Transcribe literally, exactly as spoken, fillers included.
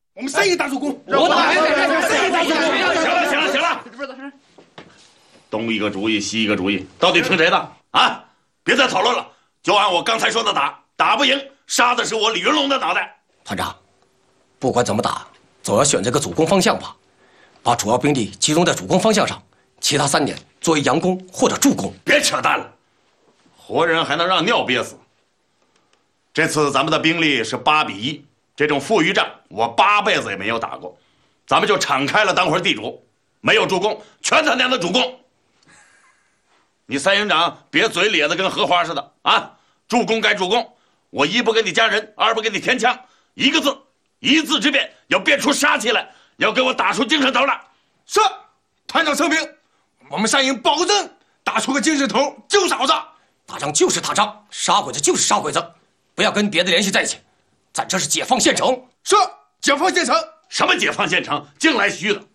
我们三营打主公。 我打。 三营打主公。 行了行了行了，东一个主意西一个主意，到底听谁的啊？别再讨论了，就按我刚才说的打，打不赢杀的是我李云龙的脑袋。 团长，不管怎么打，总要选这个主攻方向吧，把主要兵力集中在主攻方向上，其他三点作为佯攻或者助攻。 别扯淡了，活人还能让尿憋死。这次咱们的兵力是八比一，这种负隅战我八辈子也没有打过，咱们就敞开了当会地主，没有助攻，全他娘的主攻。你三营长别嘴咧得跟荷花似的啊！助攻该助攻，我一不给你加人，二不给你填枪，一个字，一字之变，要变出杀气来，要给我打出精神头来。 是，团长圣命，我们三营保证打出个精神头救嫂子。 打仗就是打仗，杀鬼子就是杀鬼子，不要跟别的联系在一起。咱这是解放县城。 是，解放县城。 什么解放县城？净来虚的。